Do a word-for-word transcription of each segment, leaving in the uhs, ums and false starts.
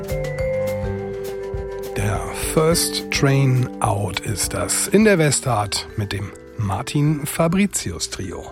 Der First Train Out ist das in der Westart mit dem Martin Fabricius Trio.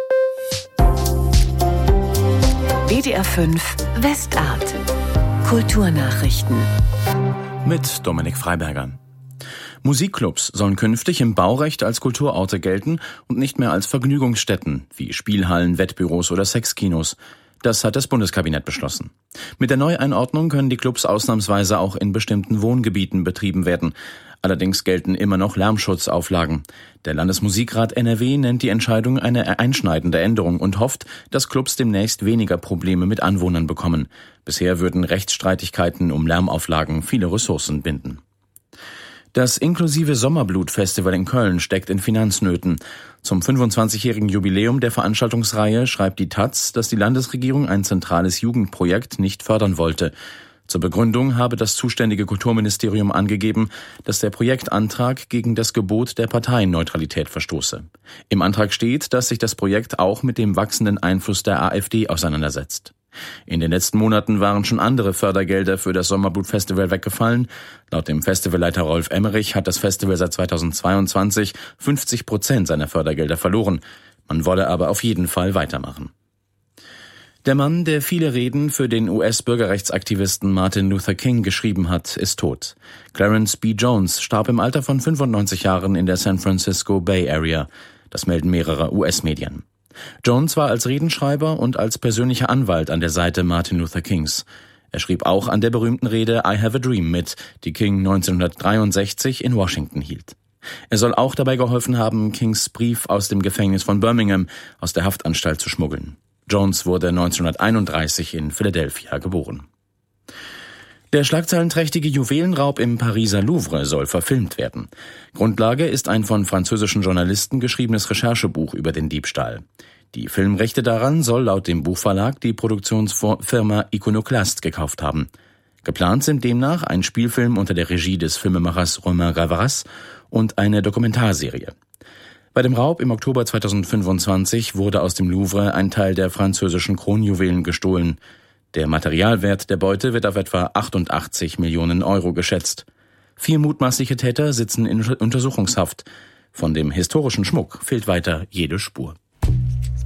B D R fünf Westart. Kulturnachrichten. Mit Dominik Freiberger. Musikclubs sollen künftig im Baurecht als Kulturorte gelten und nicht mehr als Vergnügungsstätten wie Spielhallen, Wettbüros oder Sexkinos. Das hat das Bundeskabinett beschlossen. Mit der Neueinordnung können die Clubs ausnahmsweise auch in bestimmten Wohngebieten betrieben werden. Allerdings gelten immer noch Lärmschutzauflagen. Der Landesmusikrat N R W nennt die Entscheidung eine einschneidende Änderung und hofft, dass Clubs demnächst weniger Probleme mit Anwohnern bekommen. Bisher würden Rechtsstreitigkeiten um Lärmauflagen viele Ressourcen binden. Das inklusive Sommerblut-Festival in Köln steckt in Finanznöten. Zum fünfundzwanzigjährigen Jubiläum der Veranstaltungsreihe schreibt die Taz, dass die Landesregierung ein zentrales Jugendprojekt nicht fördern wollte. Zur Begründung habe das zuständige Kulturministerium angegeben, dass der Projektantrag gegen das Gebot der Parteienneutralität verstoße. Im Antrag steht, dass sich das Projekt auch mit dem wachsenden Einfluss der AfD auseinandersetzt. In den letzten Monaten waren schon andere Fördergelder für das Sommerblut-Festival weggefallen. Laut dem Festivalleiter Rolf Emmerich hat das Festival seit zweitausendzweiundzwanzig fünfzig Prozent seiner Fördergelder verloren. Man wolle aber auf jeden Fall weitermachen. Der Mann, der viele Reden für den U S-Bürgerrechtsaktivisten Martin Luther King geschrieben hat, ist tot. Clarence B. Jones starb im Alter von fünfundneunzig Jahren in der San Francisco Bay Area. Das melden mehrere U S-Medien. Jones war als Redenschreiber und als persönlicher Anwalt an der Seite Martin Luther Kings. Er schrieb auch an der berühmten Rede I Have a Dream mit, die King neunzehnhundertdreiundsechzig in Washington hielt. Er soll auch dabei geholfen haben, Kings Brief aus dem Gefängnis von Birmingham aus der Haftanstalt zu schmuggeln. Jones wurde neunzehnhunderteinunddreißig in Philadelphia geboren. Der schlagzeilenträchtige Juwelenraub im Pariser Louvre soll verfilmt werden. Grundlage ist ein von französischen Journalisten geschriebenes Recherchebuch über den Diebstahl. Die Filmrechte daran soll laut dem Buchverlag die Produktionsfirma Iconoclast gekauft haben. Geplant sind demnach ein Spielfilm unter der Regie des Filmemachers Romain Gavras und eine Dokumentarserie. Bei dem Raub im Oktober zweitausendfünfundzwanzig wurde aus dem Louvre ein Teil der französischen Kronjuwelen gestohlen. Der Materialwert der Beute wird auf etwa achtundachtzig Millionen Euro geschätzt. Vier mutmaßliche Täter sitzen in Untersuchungshaft. Von dem historischen Schmuck fehlt weiter jede Spur.